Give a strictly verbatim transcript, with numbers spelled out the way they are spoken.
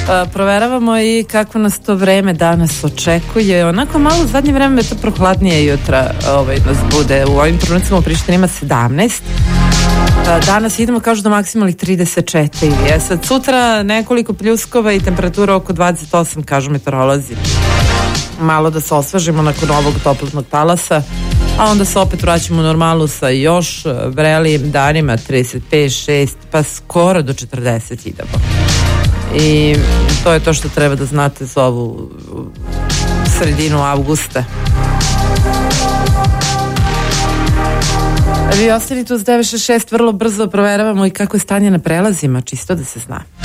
Proveravamo i kako nas to vreme danas očekuje. Onako malo u zadnje vreme je to prohladnije jutra ovaj, nas bude. U ovim trenucima u Prištini ima sedamnaest. Danas idemo kažu do maksimalnih trideset četiri. Je sad sutra nekoliko pljuskova i temperatura oko dvadeset osam, kažu meteorolozi. Malo da se osvežimo nakon ovog toplotnog talasa, a onda se opet vraćamo u normalu sa još vrelijim danima, trideset pet, šest, pa skoro do četrdeset idemo. I to je to što treba da znate za ovu sredinu avgusta. Vi ostanite uz devet šest šest, vrlo brzo proveravamo i kako je stanje na prelazima, čisto da se zna.